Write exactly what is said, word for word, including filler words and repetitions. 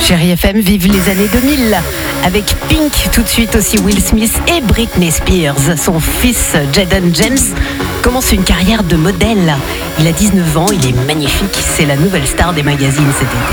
Chérie F M, vive les années deux mille. Avec Pink, tout de suite aussi Will Smith et Britney Spears. Son fils Jaden James commence une carrière de modèle. Il a dix-neuf ans, il est magnifique, c'est la nouvelle star des magazines cet été.